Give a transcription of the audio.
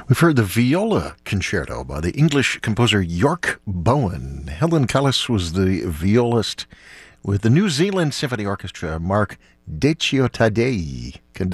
We've heard the Viola Concerto by the English composer York Bowen. Helen Cullis was the violist with the New Zealand Symphony Orchestra, Mark Deciottadei.